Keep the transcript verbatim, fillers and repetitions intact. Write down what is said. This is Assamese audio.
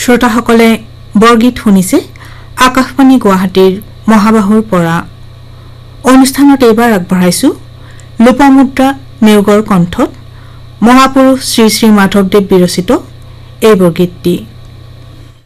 শ্ৰোতাসকলে বৰগীত শুনিছে আকাশবাণী গুৱাহাটীৰ মহাবাহুৰ পৰা। অনুষ্ঠানত এইবাৰ আগবঢ়াইছো লোপামুদ্ৰা নেওগৰ কণ্ঠত মহাপুৰুষ শ্ৰী শ্ৰী মাধৱদেৱ বিৰচিত এই বৰগীতটি।